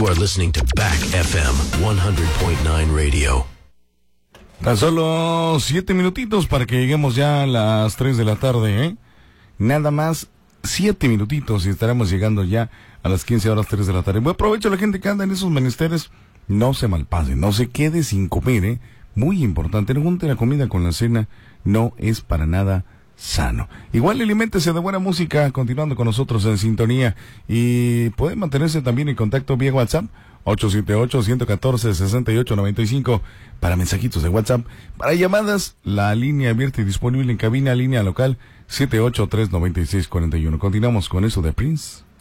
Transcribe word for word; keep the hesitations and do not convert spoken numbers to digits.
You are listening to Back F M one hundred point nine Radio. Tan solo siete minutitos para que lleguemos ya a las tres de la tarde, ¿eh? Nada más siete minutitos y estaremos llegando ya a las quince horas tres de la tarde. Buen provecho a la gente que anda en esos menesteres. No se malpase, no se quede sin comer, ¿eh? Muy importante, no junte la comida con la cena, no es para nada sano. Igual aliméntese de buena música, continuando con nosotros en sintonía, y puede mantenerse también en contacto vía WhatsApp ocho siete ocho, uno uno cuatro, seis ocho nueve cinco para mensajitos de WhatsApp. Para llamadas, la línea abierta y disponible en cabina, línea local siete ocho tres nueve seis cuatro uno. Continuamos con eso de Prince.